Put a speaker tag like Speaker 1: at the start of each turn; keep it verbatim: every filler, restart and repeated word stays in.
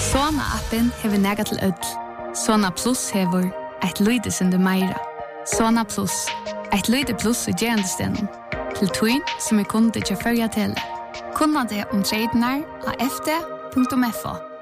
Speaker 1: Sona-appen hever nega til ødel. Sona Plus hever et lyde som du meira. Sona Plus, et lyde plus i gerandestenen. Til tøyn som er kunde til førja tele. Kunna det om treidenar av f d punktum f o.